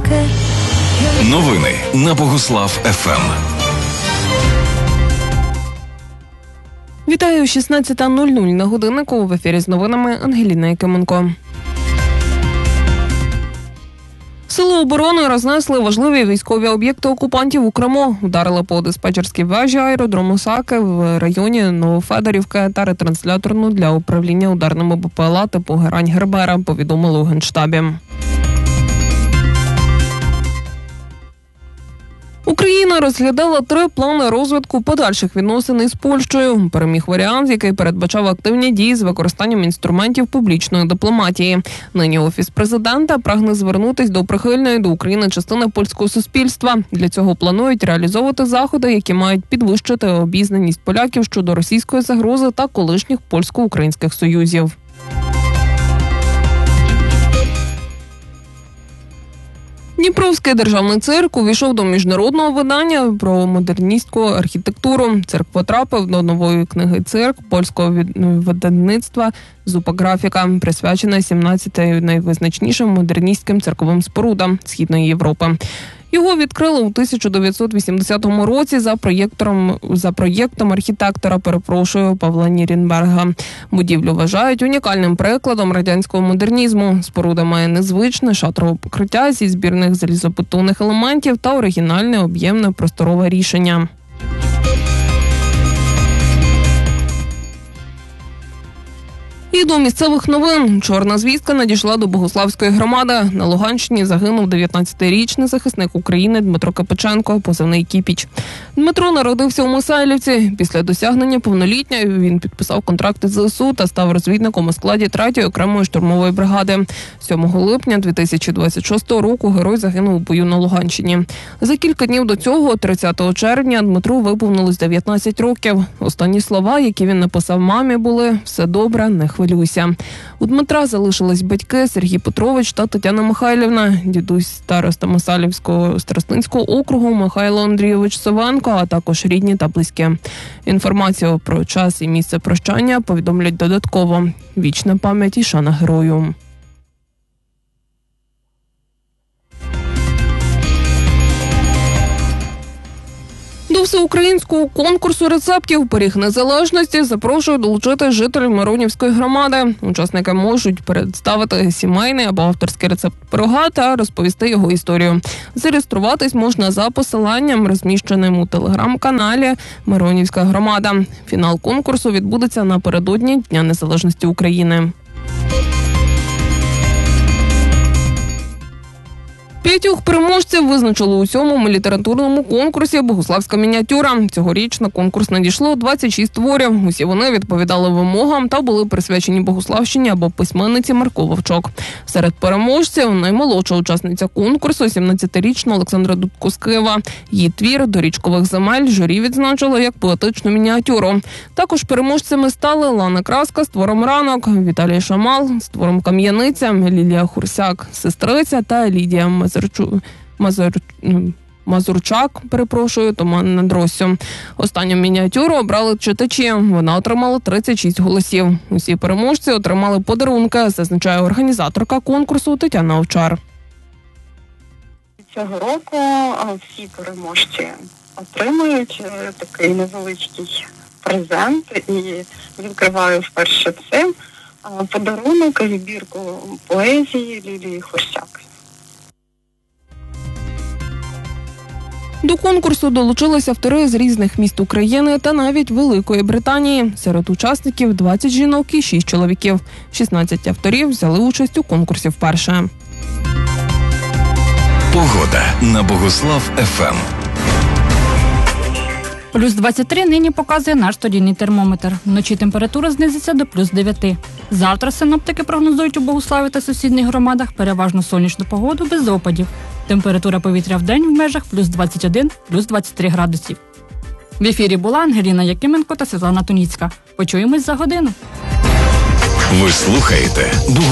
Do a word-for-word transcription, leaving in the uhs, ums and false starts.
Новини на Богуслав еф ем. Вітаю, шістнадцята нуль нуль на годиннику. В ефірі з новинами Ангеліна Якименко. Сили оборони рознесли важливі військові об'єкти окупантів у Криму. Ударили по диспетчерській вежі аеродрому Саки в районі Новофедорівки та ретрансляторну для управління ударними БПЛА типу Герань-Гербера, повідомили у Генштабі. Україна розглядала три плани розвитку подальших відносин із Польщею. Переміг варіант, який передбачав активні дії з використанням інструментів публічної дипломатії. Нині Офіс президента прагне звернутися до прихильної до України частини польського суспільства. Для цього планують реалізовувати заходи, які мають підвищити обізнаність поляків щодо російської загрози та колишніх польсько-українських союзів. Дніпровський державний цирк увійшов до міжнародного видання про модерністську архітектуру. Цирк потрапив до нової книги «Цирк» польського видавництва «Зупаграфіка», присвяченої сімнадцяти найвизначнішим модерністським цирковим спорудам Східної Європи. Його відкрили у тисяча дев'ятсот вісімдесятому році за проєктом, за проєктом архітектора, перепрошую, Павла Нірнберга. Будівлю вважають унікальним прикладом радянського модернізму. Споруда має незвичне шатрове покриття зі збірних залізобетонних елементів та оригінальне об'ємне просторове рішення. І до місцевих новин. Чорна звістка надійшла до Богуславської громади. На Луганщині загинув дев'ятнадцятирічний захисник України Дмитро Капиченко, позивний «Кіпіч». Дмитро народився у Мисайлівці. Після досягнення повноліття він підписав контракт із зе ес у та став розвідником у складі третьої окремої штурмової бригади. сьомого липня дві тисячі двадцять шостого року герой загинув у бою на Луганщині. За кілька днів до цього, тридцятого червня, Дмитру виповнилось дев'ятнадцять років. Останні слова, які він написав мамі, були «Все добре, не хвилюйся». У Дмитра залишились батьки Сергій Петрович та Тетяна Михайлівна, дідусь староста Масалівського Старостинського округу Михайло Андрійович Савенко, а також рідні та близькі. Інформацію про час і місце прощання повідомлять додатково. Вічна пам'ять і шана герою. До всеукраїнського конкурсу рецептів «Пиріг Незалежності» запрошують долучити жителів Миронівської громади. Учасники можуть представити сімейний або авторський рецепт пирога та розповісти його історію. Зареєструватись можна за посиланням, розміщеним у телеграм-каналі «Миронівська громада». Фінал конкурсу відбудеться напередодні Дня Незалежності України. П'ятьох переможців визначили у сьомому літературному конкурсі «Богуславська мініатюра». Цьогоріч на конкурс надійшло двадцять шість творів. Усі вони відповідали вимогам та були присвячені Богуславщині або письменниці Марко Вовчок. Серед переможців наймолодша учасниця конкурсу – сімнадцятирічна Олександра Дудко з Києва. Її твір «До річкових земель» журі відзначило як поетичну мініатюру. Також переможцями стали Лана Краска з твором «Ранок», Віталій Шамал з твором «Кам'яниця», Лілія Хурсяк «Сестриця» та Лідія Мазурчу... Мазур... Мазурчак, перепрошую, Томан Надросю. Останню мініатюру обрали читачі. Вона отримала тридцять шість голосів. Усі переможці отримали подарунки, зазначає організаторка конкурсу Тетяна Овчар. Цього року всі переможці отримують такий невеличкий презент і відкриваю вперше це подарунок і збірку поезії Лілії Хурсяк. До конкурсу долучилися автори з різних міст України та навіть Великої Британії. Серед учасників двадцять жінок і шість чоловіків. шістнадцять авторів взяли участь у конкурсі вперше. Погода на Богуслав еф ем. Плюс двадцять три нині показує наш студійний термометр. Вночі температура знизиться до плюс дев'ять. Завтра синоптики прогнозують у Богуславі та сусідніх громадах переважно сонячну погоду без опадів. Температура повітря в день в межах плюс двадцять один, плюс двадцять три градусів. В ефірі була Ангеліна Якименко та Світлана Туніцька. Почуємось за годину. Ви слухаєте